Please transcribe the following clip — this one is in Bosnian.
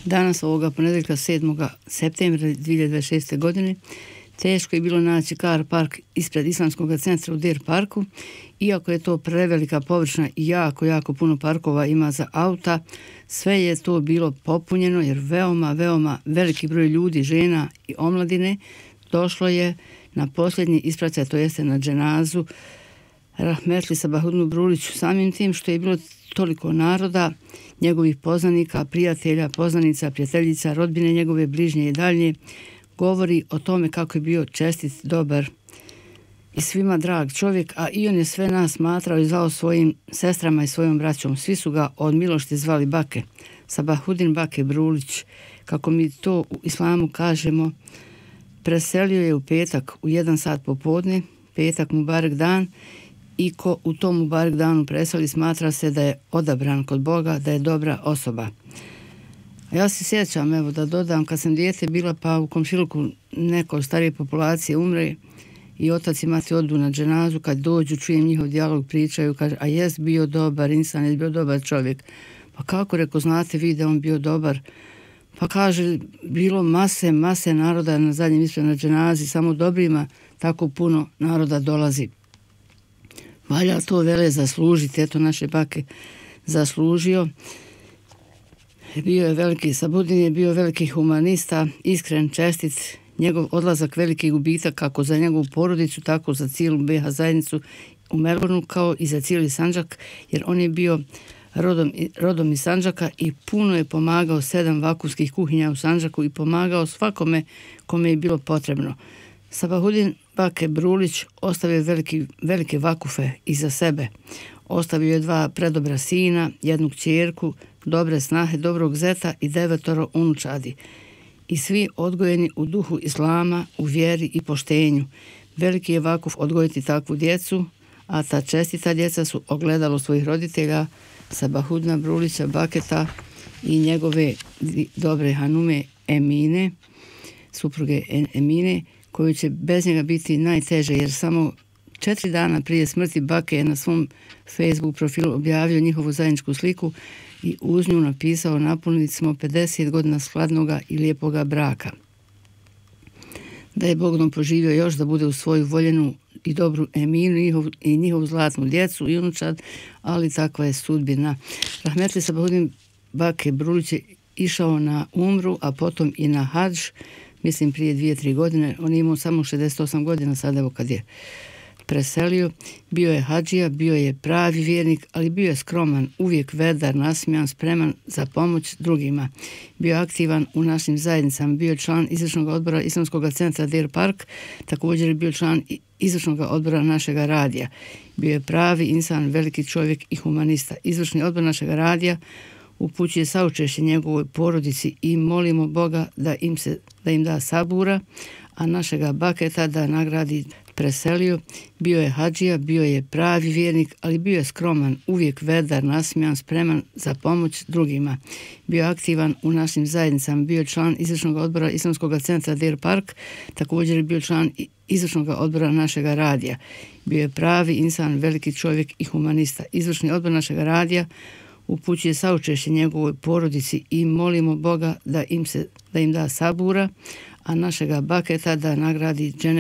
Danas ovoga ponedjeljka 7. septembra 2026. godine teško je bilo naći car park ispred Islamskog centra u Deer Parku. Iako je to prevelika površina i jako puno parkova ima za auta, sve je to bilo popunjeno jer veoma veliki broj ljudi, žena i omladine došlo je na posljednji ispraćaj, to jeste na dženazu Rahmetli Sabahudinu Bruliću. Samim tim što je bilo toliko naroda, njegovih poznanika, prijatelja, poznanica, prijateljica, rodbine njegove, bližnje i dalje, govori o tome kako je bio čestit, dobar i svima drag čovjek, a i on je sve nas smatrao i zvao svojim sestrama i svojom braćom. Svi su ga od milosti zvali Bake. Sabahudin Bake Brulić, kako mi to u islamu kažemo, preselio je u petak u 1 sat popodne, petak Mubarek dan, i ko u tom Mubarek danu preseli smatra se da je odabran kod Boga, da je dobra osoba. Ja se sjećam, evo da dodam, kad sam dijete bila, pa u komšiluku neko starije populacije umre i otac i mati odu na dženazu, kad dođu čujem njihov dijalog, pričaju, kaže, a jest bio dobar insan, jest bio dobar čovjek. Pa kako, reko, znate vi da on bio dobar? Pa kaže, bilo mase naroda na zadnjem ispred na dženazi, samo dobrima tako puno naroda dolazi. Valja to vele zaslužiti, eto naše Bake zaslužio. Bio je veliki Sabahudin, je bio veliki humanista, iskren, čestit, njegov odlazak veliki gubitak kako za njegovu porodicu, tako za cijelu BiH zajednicu u Melbourneu, kao i za cijeli Sandžak, jer on je bio rodom iz Sandžaka i puno je pomagao 7 vakufskih kuhinja u Sandžaku i pomagao svakome kome je bilo potrebno. Sabahudin Bake Brulić ostavio velike vakufe iza sebe. Ostavio je 2 predobra sina, 1 kćerku, dobre snahe, dobrog zeta i 9 unučadi. I svi odgojeni u duhu islama, u vjeri i poštenju. Veliki je vakuf odgojiti takvu djecu, a ta čestita djeca su ogledalo svojih roditelja, Sabahudina Brulića Baketa i njegove dobre hanume Emine, supruge Emine, koju će bez njega biti najteže, jer samo 4 dana prije smrti Bake je na svom Facebook profilu objavio njihovu zajedničku sliku i uz nju napisao: napunili smo 50 godina skladnoga i lijepoga braka. Da je Bog nam poživio još da bude u svoju voljenu i dobru Eminu i njihovu zlatnu djecu i unučad, ali takva je sudbina. Rahmetli Sabahudin Bake Brulić je išao na umru, a potom i na hadž, mislim prije 2-3 godine. On je imao samo 68 godina sad, evo kad je preselio. Bio je hadžija, bio je pravi vjernik, ali bio je skroman, uvijek vedar, nasmijan, spreman za pomoć drugima. Bio aktivan u našim zajednicama, bio je član izvršnog odbora Islamskog centra Deer Park, također je bio član izvršnog odbora našega radija. Bio je pravi insan, veliki čovjek i humanista. Izvršni odbor našega radija upućuje saučešće njegovoj porodici i molimo Boga da im da sabura, a našega Baketa da nagradi. Preselio, bio je hadžija, bio je pravi vjernik, ali bio je skroman, uvijek vedar, nasmijan, spreman za pomoć drugima. Bio je aktivan u našim zajednicama, bio je član izvršnog odbora Islamskog centra Deer Park, također je bio član izvršnog odbora našega radija. Bio je pravi insan, veliki čovjek i humanista. Izvršni odbor našega radija upućuje saučešće njegovoj porodici i molimo Boga da im da sabura, a našega Baketa da nagradi